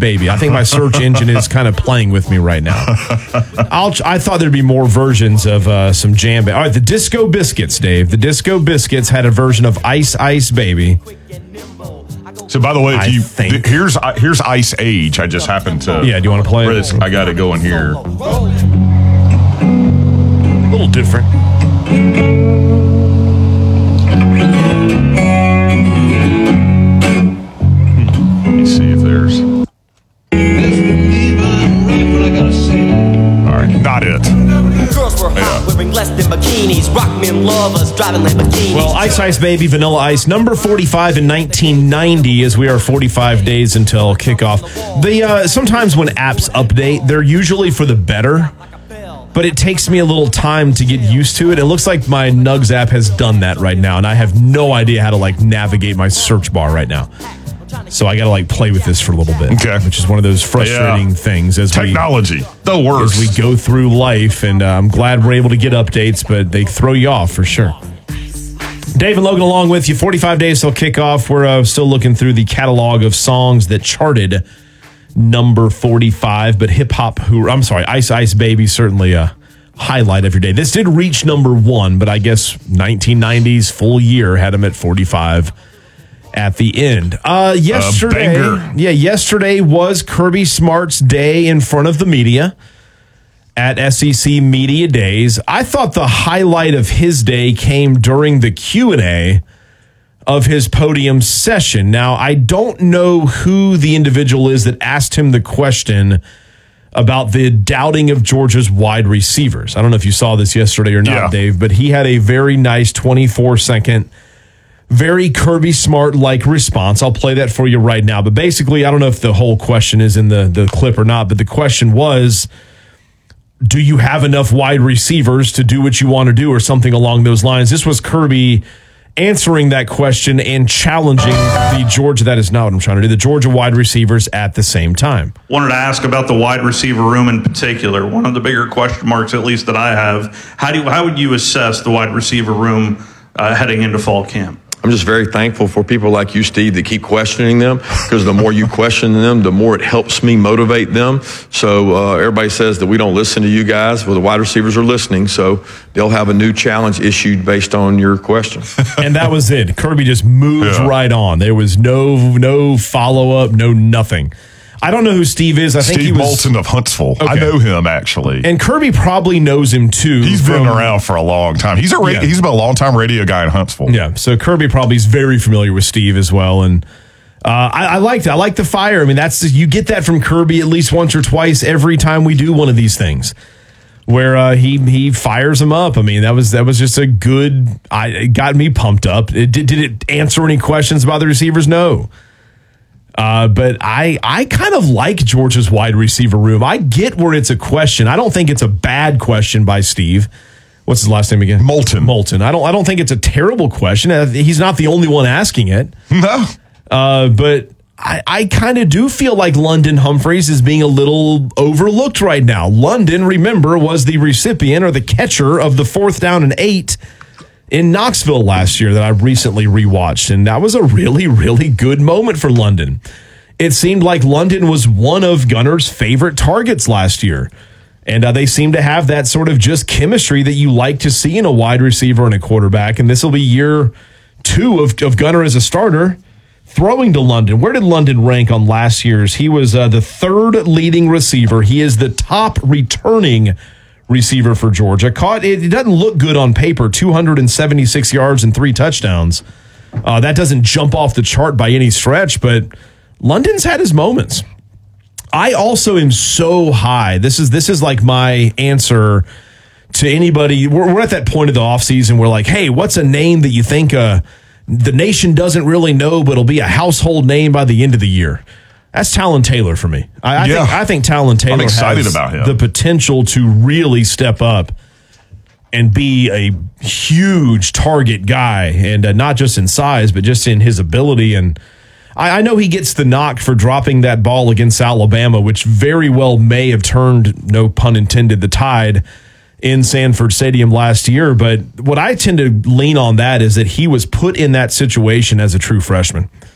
Baby. I think my search engine is kind of playing with me right now. I thought there'd be more versions of some jam. All right, the Disco Biscuits, Dave. The Disco Biscuits had a version of Ice Ice Baby. So, by the way, here's Ice Age. I just happened to. Yeah, do you want to play it? I got it going here. A little different. Let me see if there's. All right, not it. Well, Ice Ice Baby, Vanilla Ice, number 45 in 1990, as we are 45 days until kickoff. Sometimes when apps update, they're usually for the better, but it takes me a little time to get used to it. It looks like my Nugs app has done that right now, and I have no idea how to navigate my search bar right now. So I got to play with this for a little bit, which is one of those frustrating things as technology, the worst. As we go through life, and I'm glad we're able to get updates, but they throw you off for sure. Dave and Logan along with you. 45 days till kickoff. We're still looking through the catalog of songs that charted number 45, but Ice Ice Baby certainly a highlight of your day. This did reach number 1, but I guess 1990s full year had him at 45. At the end. Yesterday was Kirby Smart's day in front of the media at SEC Media Days. I thought the highlight of his day came during the Q&A of his podium session. Now, I don't know who the individual is that asked him the question about the doubting of Georgia's wide receivers. I don't know if you saw this yesterday or not, Dave, but he had a very nice 24-second very Kirby Smart-like response. I'll play that for you right now. But basically, I don't know if the whole question is in the clip or not, but the question was, do you have enough wide receivers to do what you want to do, or something along those lines? This was Kirby answering that question and challenging the Georgia wide receivers at the same time. Wanted to ask about the wide receiver room in particular. One of the bigger question marks, at least that I have, how would you assess the wide receiver room heading into fall camp? I'm just very thankful for people like you, Steve, that keep questioning them, because the more you question them, the more it helps me motivate them. So everybody says that we don't listen to you guys. Well, the wide receivers are listening, so they'll have a new challenge issued based on your question. And that was it. Kirby just moved right on. There was no follow-up, no nothing. I don't know who Steve is. I think he was Moulton of Huntsville. Okay. I know him, actually. And Kirby probably knows him, too. He's been around for a long time. He's been a long-time radio guy in Huntsville. Yeah, so Kirby probably is very familiar with Steve as well. And I liked it. I like the fire. I mean, you get that from Kirby at least once or twice every time we do one of these things, where he fires him up. I mean, that was just a good. It got me pumped up. Did it answer any questions about the receivers? No. But I kind of like Georgia's wide receiver room. I get where it's a question. I don't think it's a bad question by Steve. What's his last name again? Moulton. I don't think it's a terrible question. He's not the only one asking it. No. But I kind of do feel like London Humphreys is being a little overlooked right now. London, remember, was the recipient or the catcher of the 4th down and 8 in Knoxville last year that I recently rewatched, and that was a really, really good moment for London. It seemed like London was one of Gunner's favorite targets last year, and they seem to have that sort of just chemistry that you like to see in a wide receiver and a quarterback, and this will be year 2 of Gunner as a starter throwing to London. Where did London rank on last year's? He was the 3rd leading receiver. He is the top returning receiver for Georgia. It doesn't look good on paper, 276 yards and 3 touchdowns. That doesn't jump off the chart by any stretch, but London's had his moments. I also am so high. This is like my answer to anybody. We're at that point of the offseason where like, hey, what's a name that you think the nation doesn't really know, but it'll be a household name by the end of the year? That's Talon Taylor for me. I think Talon Taylor has the potential to really step up and be a huge target guy, and not just in size, but just in his ability. And I know he gets the knock for dropping that ball against Alabama, which very well may have turned, no pun intended, the tide in Sanford Stadium last year. But what I tend to lean on that is that he was put in that situation as a true freshman.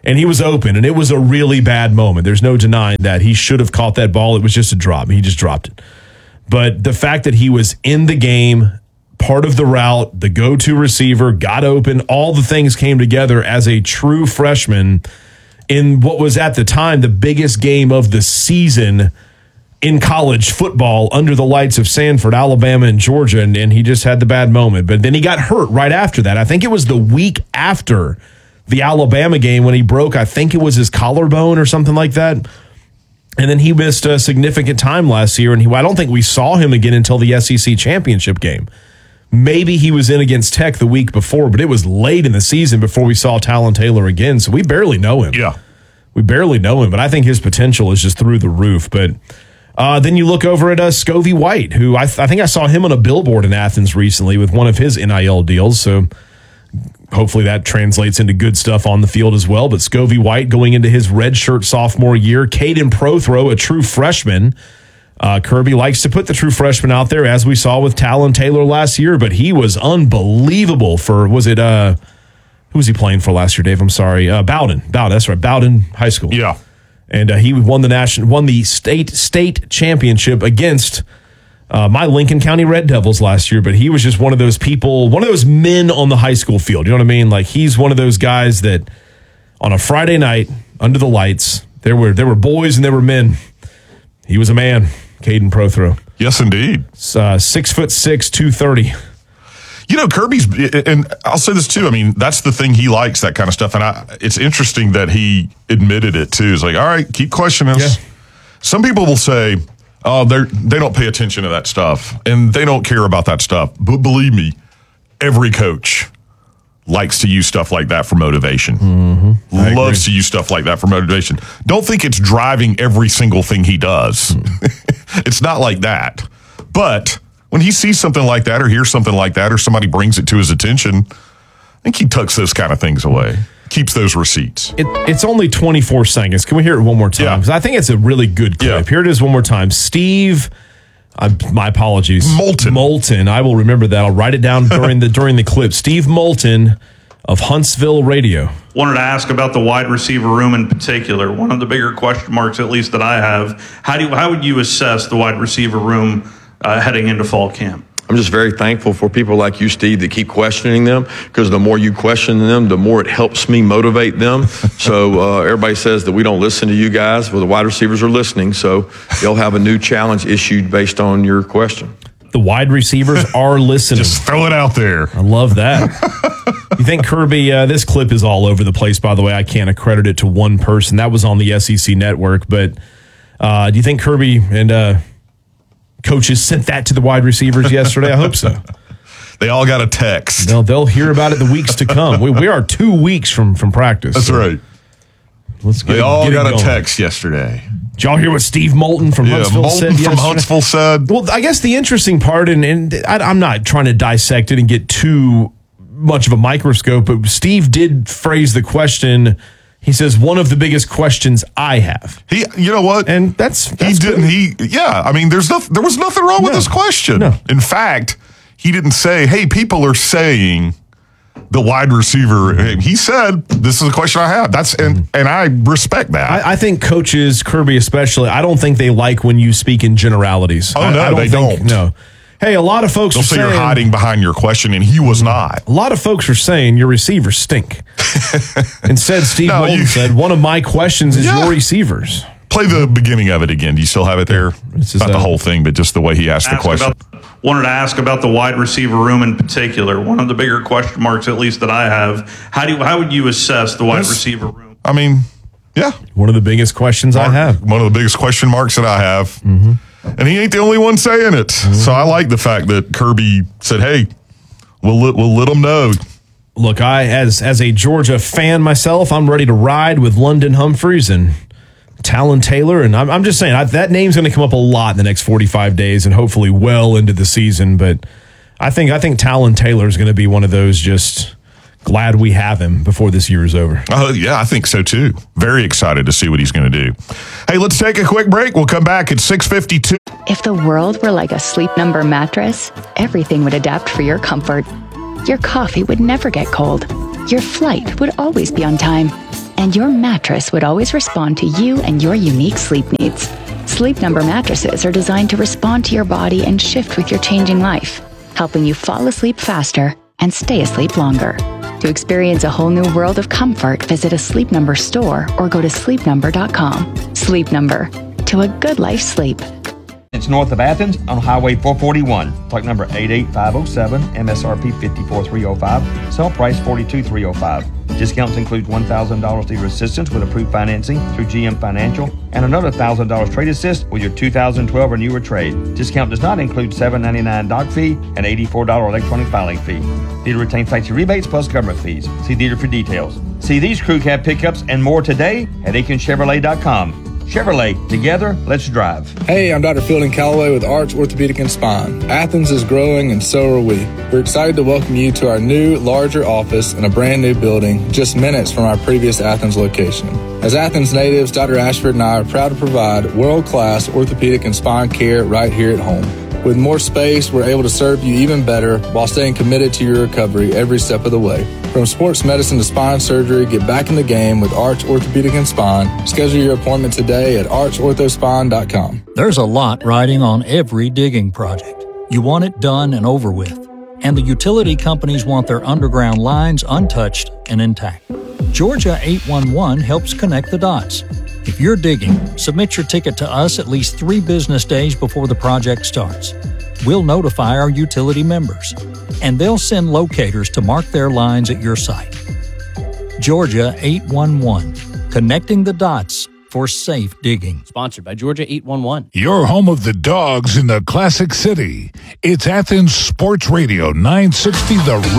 And he was open, and it was a really bad moment. There's no denying that. He should have caught that ball. It was just a drop. He just dropped it. But the fact that he was in the game, part of the route, the go-to receiver, got open, all the things came together as a true freshman in what was at the time the biggest game of the season in college football under the lights of Sanford, Alabama, and Georgia, and he just had the bad moment. But then he got hurt right after that. I think it was the week after the Alabama game when he broke, I think it was his collarbone or something like that. And then he missed a significant time last year, and I don't think we saw him again until the SEC championship game. Maybe he was in against Tech the week before, but it was late in the season before we saw Talon Taylor again, so we barely know him. Yeah. We barely know him, but I think his potential is just through the roof. But then you look over at Scovie White, who I think I saw him on a billboard in Athens recently with one of his NIL deals, so hopefully that translates into good stuff on the field as well. But Scovie White going into his redshirt sophomore year. Caden Prothro, a true freshman. Kirby likes to put the true freshman out there, as we saw with Talon Taylor last year, but he was unbelievable for, who was he playing for last year, Dave? I'm sorry. Bowden, that's right. Bowden High School. Yeah. And he won the state championship against my Lincoln County Red Devils last year, but he was just one of those people, one of those men on the high school field. You know what I mean? Like, he's one of those guys that on a Friday night under the lights, there were boys and there were men. He was a man, Caden Prothro. Yes, indeed. 6'6", 230. You know, Kirby's, and I'll say this too. I mean, that's the thing, he likes that kind of stuff, and it's interesting that he admitted it too. It's like, all right, keep questioning us. Yeah. Some people will say, oh, they don't pay attention to that stuff, and they don't care about that stuff. But believe me, every coach likes to use stuff like that for motivation. Mm-hmm. Loves to use stuff like that for motivation. Don't think it's driving every single thing he does. It's not like that. But when he sees something like that or hears something like that or somebody brings it to his attention, I think he tucks those kind of things away. Keeps those receipts. It's only 24 seconds. Can we hear it one more time? Yeah. Because I think it's a really good clip. Yeah. Here it is one more time. Steve, my apologies. Moulton. I will remember that. I'll write it down during the clip. Steve Moulton of Huntsville Radio. Wanted to ask about the wide receiver room in particular. One of the bigger question marks, at least that I have, how would you assess the wide receiver room heading into fall camp? I'm just very thankful for people like you, Steve, that keep questioning them, because the more you question them, the more it helps me motivate them. So everybody says that we don't listen to you guys. Well, the wide receivers are listening, so they'll have a new challenge issued based on your question. The wide receivers are listening. Just throw it out there. I love that. You think Kirby, this clip is all over the place, by the way. I can't accredit it to one person. That was on the SEC network. But do you think Kirby and coaches sent that to the wide receivers yesterday? I hope so. They all got a text. They'll hear about it the weeks to come. We are 2 weeks from practice. That's right. They all got a text yesterday. Did y'all hear what Steve Moulton from Huntsville said yesterday? From Huntsville said. Well, I guess the interesting part, and I'm not trying to dissect it and get too much of a microscope, but Steve did phrase the question. He says, one of the biggest questions I have. You know what? And that's he didn't. good. I mean, there was nothing wrong with this question. No. In fact, he didn't say, hey, people are saying the wide receiver. He said, this is a question I have. And I respect that. I think coaches, Kirby especially, I don't think they like when you speak in generalities. Oh, no, they don't. No. Hey, a lot of folks They'll are say saying you're hiding behind your question, and he was not. A lot of folks are saying your receivers stink. Instead, Steve Moulton said, one of my questions is your receivers. Play the beginning of it again. Do you still have it there? Not the whole thing, but just the way he asked the question. Wanted to ask about the wide receiver room in particular. One of the bigger question marks, at least that I have, how would you assess the wide receiver room? I mean, yeah. One of the biggest questions I have. One of the biggest question marks that I have. Mm-hmm. And he ain't the only one saying it. Mm-hmm. So I like the fact that Kirby said, hey, we'll let them know. Look, as a Georgia fan myself, I'm ready to ride with London Humphreys and Talon Taylor. And I'm just saying, that name's going to come up a lot in the next 45 days and hopefully well into the season. But I think Talon Taylor is going to be one of those just glad we have him before this year is over. Yeah, I think so too. Very excited to see what he's going to do. Hey, let's take a quick break. We'll come back at 6:52. If the world were like a Sleep Number mattress, everything would adapt for your comfort. Your coffee would never get cold. Your flight would always be on time. and your mattress would always respond to you and your unique sleep needs. Sleep Number mattresses are designed to respond to your body and shift with your changing life, helping you fall asleep faster and stay asleep longer. To experience a whole new world of comfort, visit a Sleep Number store or go to sleepnumber.com. Sleep Number. To a good life sleep. It's north of Athens on Highway 441. Plug number 88507, MSRP 54305, sell price 42305. Discounts include $1,000 dealer assistance with approved financing through GM Financial and another $1,000 trade assist with your 2012 or newer trade. Discount does not include $7.99 dock fee and $84 electronic filing fee. Dealer retains fancy rebates plus government fees. See dealer for details. See these crew cab pickups and more today at AikenChevrolet.com. Chevrolet, together, let's drive. Hey, I'm Dr. Fielding Calloway with Arch Orthopedic and Spine. Athens is growing and so are we. We're excited to welcome you to our new, larger office in a brand new building just minutes from our previous Athens location. As Athens natives, Dr. Ashford and I are proud to provide world-class orthopedic and spine care right here at home. With more space, we're able to serve you even better while staying committed to your recovery every step of the way. From sports medicine to spine surgery, get back in the game with Arch Orthopedic and Spine. Schedule your appointment today at archorthospine.com. There's a lot riding on every digging project. You want it done and over with. And the utility companies want their underground lines untouched and intact. Georgia 811 helps connect the dots. If you're digging, submit your ticket to us at least 3 business days before the project starts. We'll notify our utility members, and they'll send locators to mark their lines at your site. Georgia 811, connecting the dots for safe digging. Sponsored by Georgia 811. Your home of the Dogs in the Classic City. It's Athens Sports Radio 960 The